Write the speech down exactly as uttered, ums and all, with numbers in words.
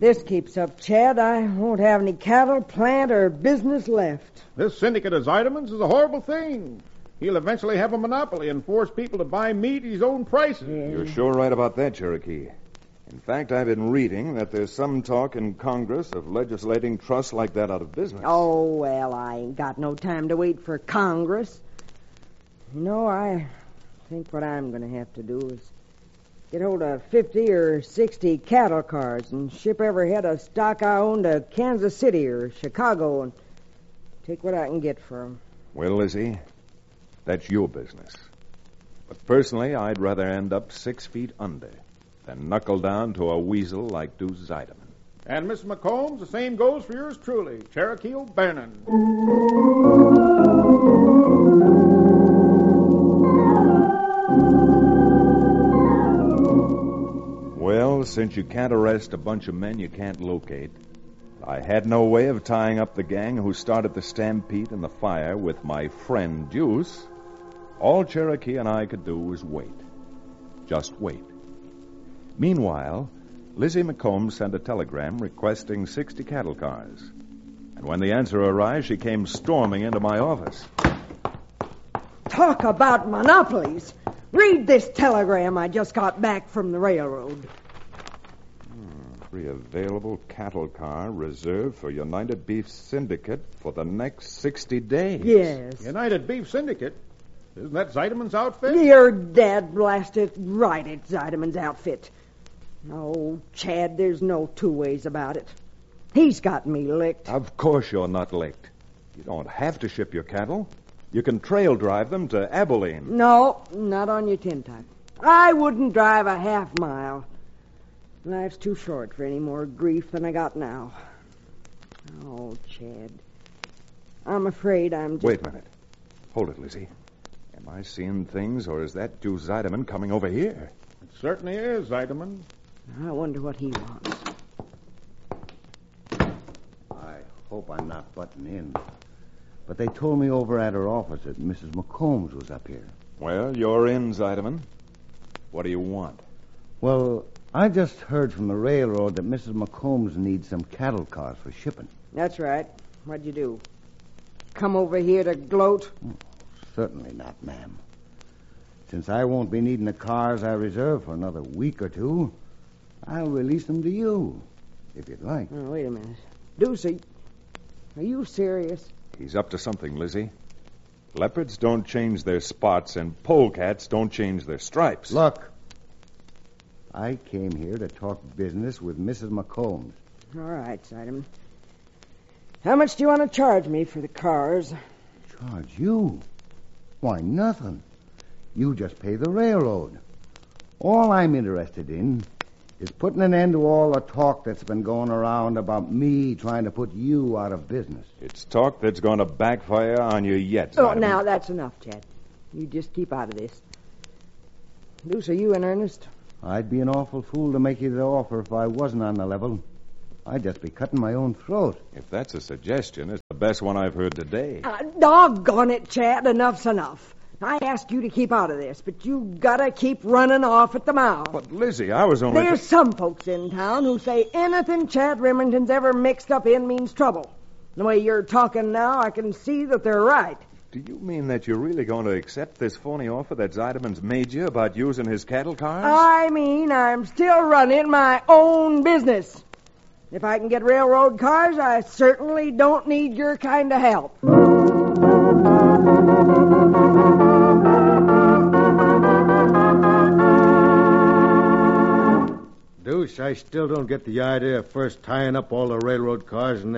this keeps up, Chad, I won't have any cattle, plant, or business left. This syndicate of Zeidemans is a horrible thing. He'll eventually have a monopoly and force people to buy meat at his own prices. Yeah. You're sure right about that, Cherokee. In fact, I've been reading that there's some talk in Congress of legislating trusts like that out of business. Oh, well, I ain't got no time to wait for Congress. You know, I think what I'm going to have to do is get hold of fifty or sixty cattle cars and ship every head of stock I own to Kansas City or Chicago and take what I can get for 'em. Well, Lizzie, that's your business. But personally, I'd rather end up six feet under than knuckle down to a weasel like Deuce Zeideman. And, Mister McCombs, the same goes for yours truly, Cherokee O'Bannon. Well, since you can't arrest a bunch of men you can't locate, I had no way of tying up the gang who started the stampede and the fire with my friend Deuce. All Cherokee and I could do was wait. Just wait. Meanwhile, Lizzie McCombs sent a telegram requesting sixty cattle cars. And when the answer arrived, she came storming into my office. Talk about monopolies. Read this telegram I just got back from the railroad. Free available cattle car reserved for United Beef Syndicate for the next sixty days. Yes. United Beef Syndicate? Isn't that Zeideman's outfit? Your dad blasted right at Zeideman's outfit. No, Chad, there's no two ways about it. He's got me licked. Of course you're not licked. You don't have to ship your cattle. You can trail drive them to Abilene. No, not on your tin type. I wouldn't drive a half mile. Life's too short for any more grief than I got now. Oh, Chad. I'm afraid I'm just... Wait a minute. Hold it, Lizzie. Am I seeing things, or is that Deuce Zeideman coming over here? It certainly is, Zeideman. I wonder what he wants. I hope I'm not butting in. But they told me over at her office that Missus McCombs was up here. Well, you're in, Zeideman. What do you want? Well, I just heard from the railroad that Missus McCombs needs some cattle cars for shipping. That's right. What'd you do? Come over here to gloat? Oh, certainly not, ma'am. Since I won't be needing the cars I reserved for another week or two, I'll release them to you, if you'd like. Oh, wait a minute. Deuce, are you, are you serious? He's up to something, Lizzie. Leopards don't change their spots, and polecats don't change their stripes. Look, I came here to talk business with Missus McCombs. All right, Zeideman. How much do you want to charge me for the cars? Charge you? Why, nothing. You just pay the railroad. All I'm interested in is putting an end to all the talk that's been going around about me trying to put you out of business. It's talk that's going to backfire on you yet, Oh, Zeideman. now, that's enough, Chad. You just keep out of this. Deuce, are you in earnest? I'd be an awful fool to make you the offer if I wasn't on the level. I'd just be cutting my own throat. If that's a suggestion, it's the best one I've heard today. Uh, doggone it, Chad. Enough's enough. I asked you to keep out of this, but you gotta keep running off at the mouth. But, Lizzie, I was only... There's some folks in town who say anything Chad Remington's ever mixed up in means trouble. The way you're talking now, I can see that they're right. Do you mean that you're really going to accept this phony offer that Zeideman's made you about using his cattle cars? I mean, I'm still running my own business. If I can get railroad cars, I certainly don't need your kind of help. Deuce, I still don't get the idea of first tying up all the railroad cars and then